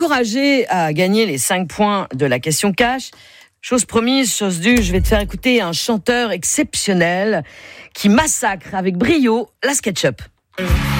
t'encourager à gagner les 5 points de la question cash. Chose promise, chose due, je vais te faire écouter un chanteur exceptionnel qui massacre avec brio la SketchUp.